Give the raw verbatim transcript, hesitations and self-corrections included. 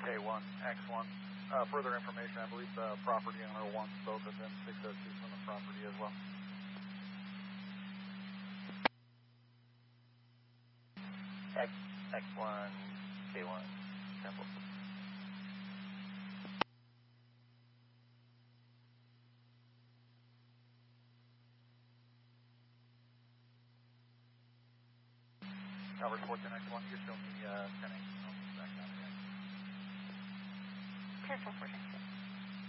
K one, X one. Uh, further information, I believe the property owner wants both of them six oh two from the property as well. X, X1, K1, Temple. Tower fourteen X one, you can show me uh, ten eight. Back down again. ten four fourteen.